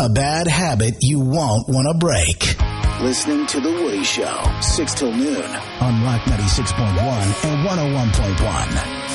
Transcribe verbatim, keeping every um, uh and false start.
A bad habit you won't want to break. Listening to The Woody Show, six till noon on Rock ninety-six point one and one oh one point one.